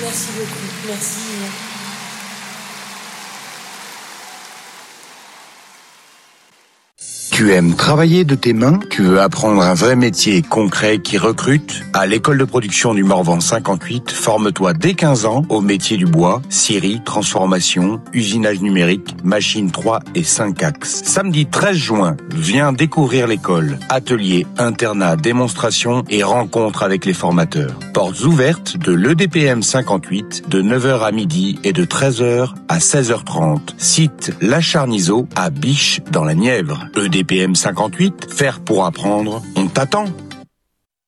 Merci beaucoup. Merci. Tu aimes travailler de tes mains? Tu veux apprendre un vrai métier concret qui recrute? À l'école de production du Morvan 58, forme-toi dès 15 ans au métier du bois, scierie, transformation, usinage numérique, machine 3 et 5 axes. Samedi 13 juin, viens découvrir l'école. Atelier, internat, démonstration et rencontre avec les formateurs. Portes ouvertes de l'EDPM 58 de 9h à midi et de 13h à 16h30. Site La Charnizeau à Biche dans la Nièvre. EDPM 58, faire pour apprendre, on t'attend.